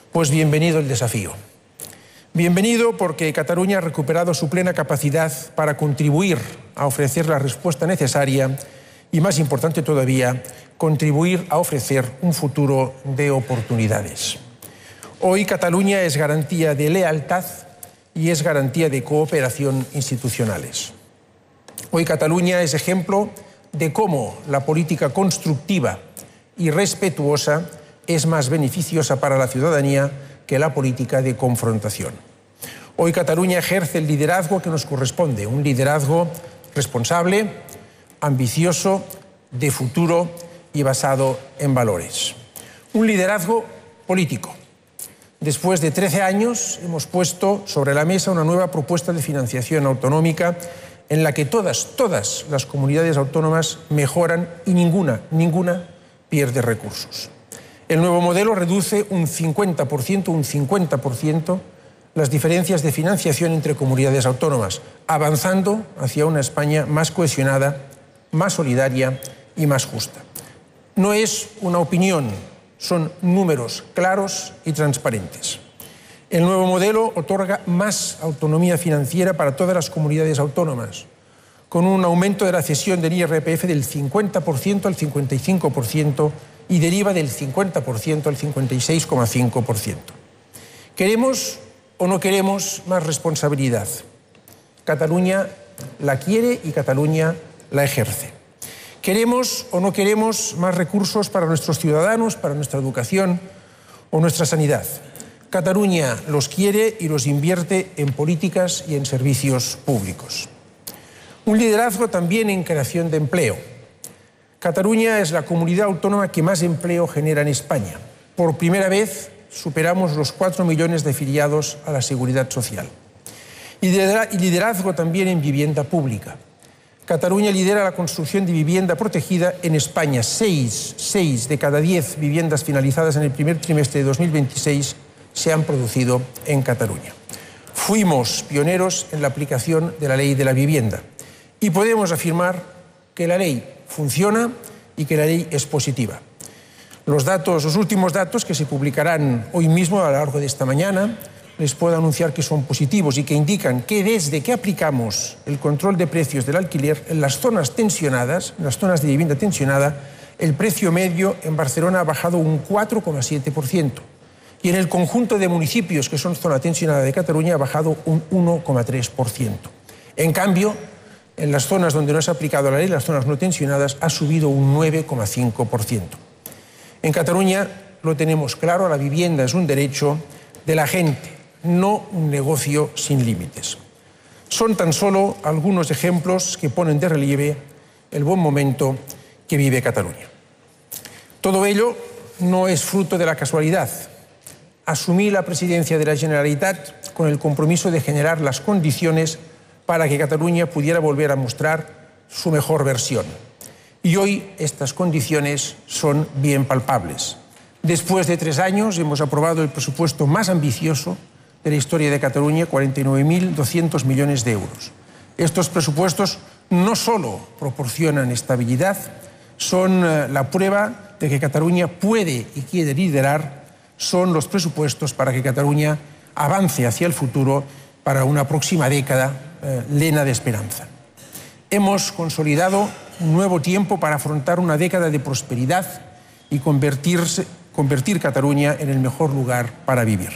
Pues bienvenido el desafío. Bienvenido porque Cataluña ha recuperado su plena capacidad para contribuir a ofrecer la respuesta necesaria y, más importante todavía, contribuir a ofrecer un futuro de oportunidades. Hoy Cataluña es garantía de lealtad y es garantía de cooperación institucionales. Hoy Cataluña es ejemplo de cómo la política constructiva y respetuosa es más beneficiosa para la ciudadanía que la política de confrontación. Hoy Cataluña ejerce el liderazgo que nos corresponde, un liderazgo responsable, ambicioso, de futuro y basado en valores. Un liderazgo político. Después de 13 años hemos puesto sobre la mesa una nueva propuesta de financiación autonómica en la que todas las comunidades autónomas mejoran y ninguna pierde recursos. El nuevo modelo reduce un 50% las diferencias de financiación entre comunidades autónomas, avanzando hacia una España más cohesionada, más solidaria y más justa. No es una opinión, son números claros y transparentes. El nuevo modelo otorga más autonomía financiera para todas las comunidades autónomas, con un aumento de la cesión del IRPF del 50% al 55% y deriva del 50% al 56,5%. ¿Queremos o no queremos más responsabilidad? Cataluña la quiere y Cataluña la ejerce. ¿Queremos o no queremos más recursos para nuestros ciudadanos, para nuestra educación o nuestra sanidad? Cataluña los quiere y los invierte en políticas y en servicios públicos. Un liderazgo también en creación de empleo. Cataluña es la comunidad autónoma que más empleo genera en España. Por primera vez superamos los 4 millones de afiliados a la Seguridad Social. Y liderazgo también en vivienda pública. Cataluña lidera la construcción de vivienda protegida en España. 6 de cada 10 viviendas finalizadas en el primer trimestre de 2026 se han producido en Cataluña. Fuimos pioneros en la aplicación de la Ley de la Vivienda y podemos afirmar que la ley funciona y que la ley es positiva. Los últimos datos que se publicarán hoy mismo a lo largo de esta mañana les puedo anunciar que son positivos y que indican que desde que aplicamos el control de precios del alquiler en las zonas tensionadas, en las zonas de vivienda tensionada, el precio medio en Barcelona ha bajado un 4,7% y en el conjunto de municipios que son zona tensionada de Cataluña ha bajado un 1,3%. En cambio, en las zonas donde no se ha aplicado la ley, las zonas no tensionadas, ha subido un 9,5%. En Cataluña lo tenemos claro, la vivienda es un derecho de la gente, no un negocio sin límites. Son tan solo algunos ejemplos que ponen de relieve el buen momento que vive Cataluña. Todo ello no es fruto de la casualidad. Asumí la presidencia de la Generalitat con el compromiso de generar las condiciones para que Cataluña pudiera volver a mostrar su mejor versión. Y hoy estas condiciones son bien palpables. Después de 3 años hemos aprobado el presupuesto más ambicioso de la historia de Cataluña, 49.200 millones de euros. Estos presupuestos no solo proporcionan estabilidad, son la prueba de que Cataluña puede y quiere liderar, son los presupuestos para que Cataluña avance hacia el futuro para una próxima década llena de esperanza. Hemos consolidado un nuevo tiempo para afrontar una década de prosperidad y convertir Cataluña en el mejor lugar para vivir.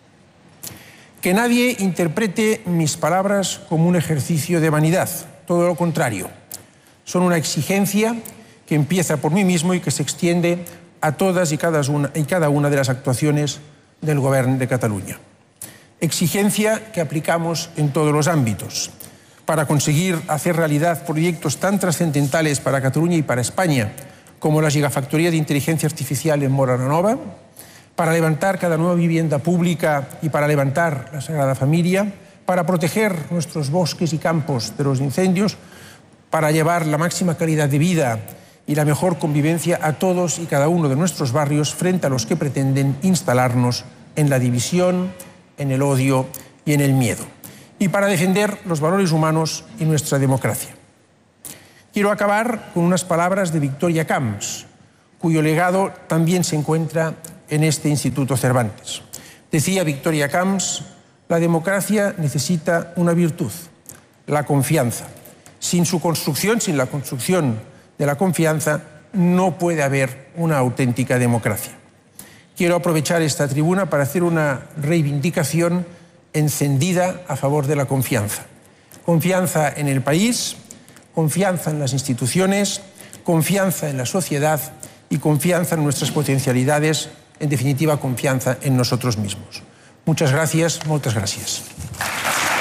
Que nadie interprete mis palabras como un ejercicio de vanidad, todo lo contrario. Son una exigencia que empieza por mí mismo y que se extiende a todas y cada una de las actuaciones del Gobierno de Cataluña. Exigencia que aplicamos en todos los ámbitos para conseguir hacer realidad proyectos tan trascendentales para Cataluña y para España como la gigafactoría de inteligencia artificial en Móra la Nova, para levantar cada nueva vivienda pública y para levantar la Sagrada Familia, para proteger nuestros bosques y campos de los incendios, para llevar la máxima calidad de vida y la mejor convivencia a todos y cada uno de nuestros barrios frente a los que pretenden instalarnos en la división, en el odio y en el miedo, y para defender los valores humanos y nuestra democracia. Quiero acabar con unas palabras de Victoria Camps, cuyo legado también se encuentra en este Instituto Cervantes. Decía Victoria Camps, la democracia necesita una virtud, la confianza. Sin su construcción, sin la construcción de la confianza, no puede haber una auténtica democracia. Quiero aprovechar esta tribuna para hacer una reivindicación encendida a favor de la confianza. Confianza en el país, confianza en las instituciones, confianza en la sociedad y confianza en nuestras potencialidades, en definitiva, confianza en nosotros mismos. Muchas gracias, moltes gràcies.